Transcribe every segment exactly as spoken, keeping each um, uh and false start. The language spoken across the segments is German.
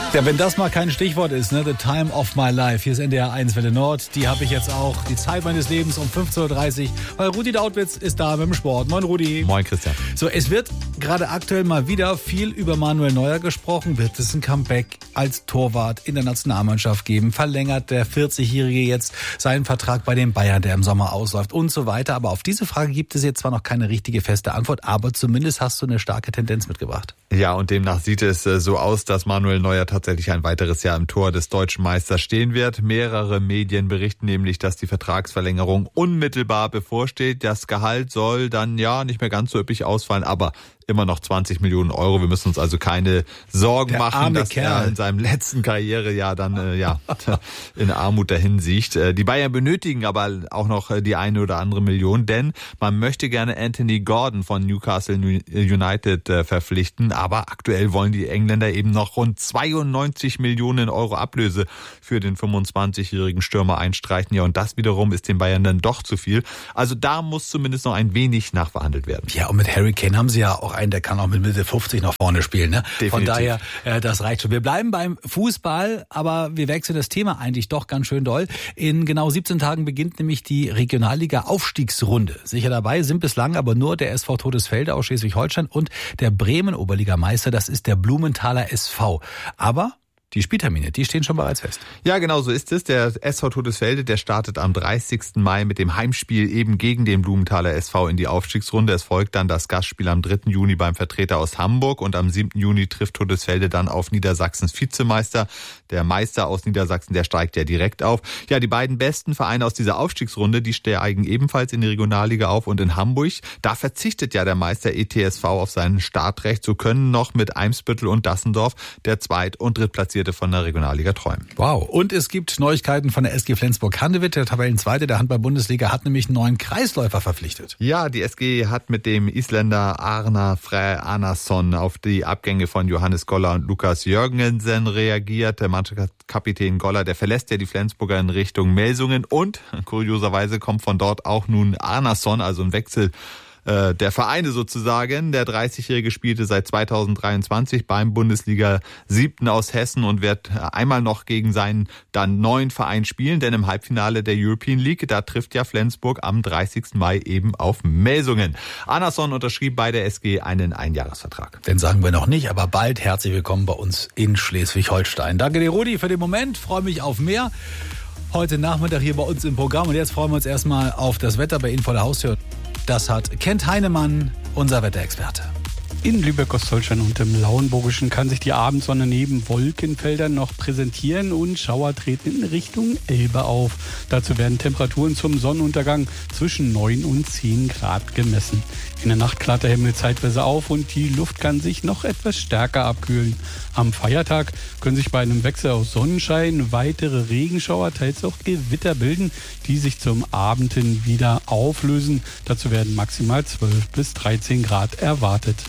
Ja, wenn das mal kein Stichwort ist, ne? The Time of My Life. Hier ist N D R eins Welle Nord. Die habe ich jetzt auch. Die Zeit meines Lebens um fünfzehn Uhr dreißig. Weil Rudi Dautwitz ist da mit dem Sport. Moin Rudi. Moin Christian. So, es wird gerade aktuell mal wieder viel über Manuel Neuer gesprochen. Wird es ein Comeback als Torwart in der Nationalmannschaft geben? Verlängert der vierzigjährige jetzt seinen Vertrag bei den Bayern, der im Sommer ausläuft und so weiter? Aber auf diese Frage gibt es jetzt zwar noch keine richtige feste Antwort, aber zumindest hast du eine starke Tendenz mitgebracht. Ja, und demnach sieht es so aus, dass Manuel Neuer tatsächlich ein weiteres Jahr im Tor des deutschen Meisters stehen wird. Mehrere Medien berichten nämlich, dass die Vertragsverlängerung unmittelbar bevorsteht. Das Gehalt soll dann ja nicht mehr ganz so üppig ausfallen, aber immer noch zwanzig Millionen Euro. Wir müssen uns also keine Sorgen Der machen, arme dass Kerl. er in seinem letzten Karrierejahr dann äh, ja in Armut dahin siecht. Die Bayern benötigen aber auch noch die eine oder andere Million, denn man möchte gerne Anthony Gordon von Newcastle United äh, verpflichten, aber aktuell wollen die Engländer eben noch rund zweiundneunzig Millionen Euro Ablöse für den fünfundzwanzigjährigen Stürmer einstreichen. Ja, und das wiederum ist den Bayern dann doch zu viel. Also da muss zumindest noch ein wenig nachverhandelt werden. Ja, und mit Harry Kane haben sie ja auch einen, der kann auch mit Mitte fünfzig nach vorne spielen. Ne? Definitiv. Von daher, äh, das reicht schon. Wir bleiben beim Fußball, aber wir wechseln das Thema eigentlich doch ganz schön doll. In genau siebzehn Tagen beginnt nämlich die Regionalliga-Aufstiegsrunde. Sicher dabei sind bislang aber nur der S V Todesfelde aus Schleswig-Holstein und der Bremen-Oberligameister, das ist der Blumenthaler S V. Aber die Spieltermine, die stehen schon bereits fest. Ja, genau so ist es. Der S V Todesfelde, der startet am dreißigsten Mai mit dem Heimspiel eben gegen den Blumenthaler S V in die Aufstiegsrunde. Es folgt dann das Gastspiel am dritten Juni beim Vertreter aus Hamburg und am siebten Juni trifft Todesfelde dann auf Niedersachsens Vizemeister. Der Meister aus Niedersachsen, der steigt ja direkt auf. Ja, die beiden besten Vereine aus dieser Aufstiegsrunde, die steigen ebenfalls in die Regionalliga auf und in Hamburg. Da verzichtet ja der Meister E T S V auf sein Startrecht. So können noch mit Eimsbüttel und Dassendorf der Zweit- und Drittplatzierte von der Regionalliga träumen. Wow. Und es gibt Neuigkeiten von der S G Flensburg-Handewitt. Der Tabellenzweite der Handball-Bundesliga hat nämlich einen neuen Kreisläufer verpflichtet. Ja, die S G hat mit dem Isländer Arnar Frey Arnarsson auf die Abgänge von Johannes Goller und Lukas Jörgensen reagiert. Der Mannschaftskapitän Goller, der verlässt ja die Flensburger in Richtung Melsungen und kurioserweise kommt von dort auch nun Arnarsson, also ein Wechsel der Vereine sozusagen. Der dreißigjährige spielte seit zweitausenddreiundzwanzig beim Bundesliga siebten aus Hessen und wird einmal noch gegen seinen dann neuen Verein spielen, denn im Halbfinale der European League, da trifft ja Flensburg am dreißigsten Mai eben auf Melsungen. Arnarsson unterschrieb bei der S G einen Einjahresvertrag. Den sagen wir noch nicht, aber bald herzlich willkommen bei uns in Schleswig-Holstein. Danke dir, Rudi, für den Moment. Freue mich auf mehr. Heute Nachmittag hier bei uns im Programm. Und jetzt freuen wir uns erstmal auf das Wetter bei Ihnen vor der Haustür. Das hat Kent Heinemann, unser Wetterexperte. In Lübeck-Ostholstein und im Lauenburgischen kann sich die Abendsonne neben Wolkenfeldern noch präsentieren und Schauer treten in Richtung Elbe auf. Dazu werden Temperaturen zum Sonnenuntergang zwischen neun und zehn Grad gemessen. In der Nacht klart der Himmel zeitweise auf und die Luft kann sich noch etwas stärker abkühlen. Am Feiertag können sich bei einem Wechsel aus Sonnenschein weitere Regenschauer, teils auch Gewitter bilden, die sich zum Abend hin wieder auflösen. Dazu werden maximal zwölf bis dreizehn Grad erwartet.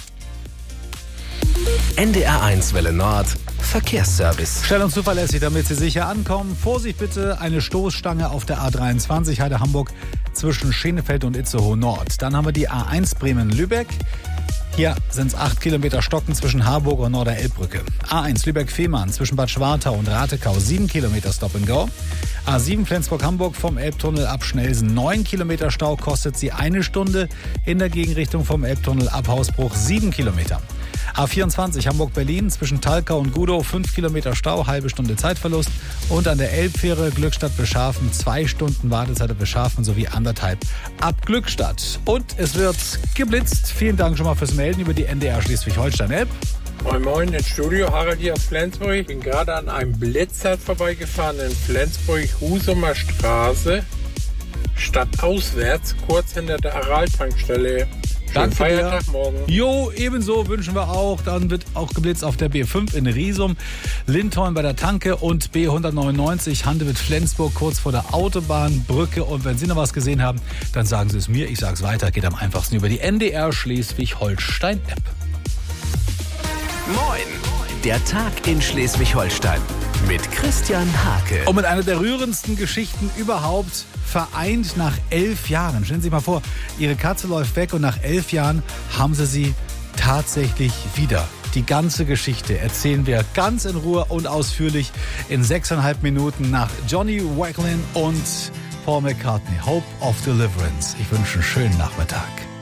N D R eins Welle Nord Verkehrsservice. Schnell und zuverlässig, damit Sie sicher ankommen. Vorsicht bitte, eine Stoßstange auf der A dreiundzwanzig Heide-Hamburg zwischen Schenefeld und Itzehoe Nord. Dann haben wir die A eins Bremen-Lübeck. Hier sind es acht Kilometer Stocken zwischen Harburg und Norderelbbrücke. A eins Lübeck-Fehmarn zwischen Bad Schwartau und Ratekau, sieben Kilometer Stop and Go. A sieben Flensburg-Hamburg vom Elbtunnel ab Schnelsen, neun Kilometer Stau, kostet sie eine Stunde. In der Gegenrichtung vom Elbtunnel ab Hausbruch, sieben Kilometer. A vierundzwanzig Hamburg-Berlin zwischen Talkau und Gudow, fünf Kilometer Stau, halbe Stunde Zeitverlust. Und an der Elbfähre Glückstadt-Beschafen, zwei Stunden Wartezeit ab Beschafen sowie anderthalb ab Glückstadt. Und es wird geblitzt. Vielen Dank schon mal fürs Melden über die N D R Schleswig-Holstein-App. Moin Moin, ins Studio, Harald hier aus Flensburg. Ich bin gerade an einem Blitzer vorbeigefahren in Flensburg, Husumer Straße, stadtauswärts, kurz hinter der Aral-Tankstelle. Schönen Feiertag morgen. Jo, ebenso wünschen wir auch. Dann wird auch geblitzt auf der B fünf in Riesum, Lindholm bei der Tanke und B hundertneunundneunzig Handewitt-Flensburg kurz vor der Autobahnbrücke. Und wenn Sie noch was gesehen haben, dann sagen Sie es mir. Ich sage es weiter. Geht am einfachsten über die N D R Schleswig-Holstein-App. Moin, der Tag in Schleswig-Holstein mit Christian Hake. Und mit einer der rührendsten Geschichten überhaupt, vereint nach elf Jahren. Stellen Sie sich mal vor, Ihre Katze läuft weg und nach elf Jahren haben Sie sie tatsächlich wieder. Die ganze Geschichte erzählen wir ganz in Ruhe und ausführlich in sechseinhalb Minuten nach Johnny Wakelin und Paul McCartney. Hope of Deliverance. Ich wünsche einen schönen Nachmittag.